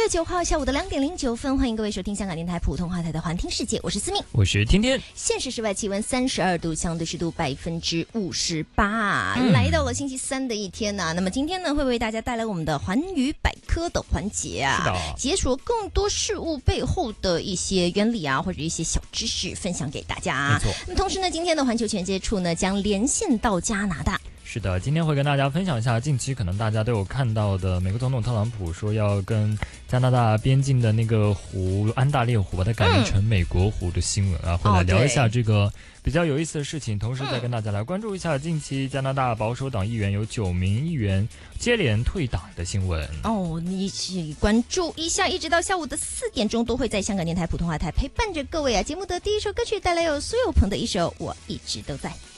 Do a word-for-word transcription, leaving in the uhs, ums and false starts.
月九号下午的两点零九分，欢迎各位收听香港电台普通话台的环听世界，我是思敏， 我是天天。 现时室外气温三十二度，相对湿度百分之五十八。来到了星期三的一天呢、啊，那么今天呢会为大家带来我们的环宇百科的环节啊， 是的， 解锁更多事物背后的一些原理啊，或者一些小知识分享给大家。 没错。 那么同时呢，今天的环球全接触呢将连线到加拿大。 是的，今天会跟大家分享一下近期可能大家都有看到的美国总统特朗普说要跟加拿大边境的那个湖安大略湖把它改名成美国湖的新闻啊， 嗯、 会来聊一下这个比较有意思的事情，同时再跟大家来关注一下近期加拿大保守党议员有九名议员接连退党的新闻。 哦，你一起关注一下，一直到下午的四点钟都会在香港电台普通话台陪伴着各位啊。节目的第一首歌曲带来有苏有朋的一首《我一直都在》。